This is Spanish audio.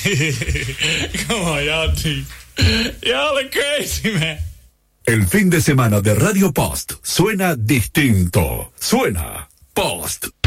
Come on, y'all are crazy, man. El fin de semana de Radio Post suena distinto. Suena Post.